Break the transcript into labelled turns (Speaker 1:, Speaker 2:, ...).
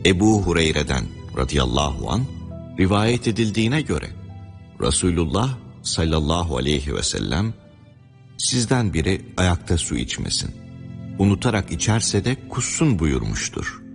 Speaker 1: Ebu Hureyre'den radıyallahu an rivayet edildiğine göre Resulullah sallallahu aleyhi ve sellem sizden biri ayakta su içmesin, unutarak içerse de kussun buyurmuştur.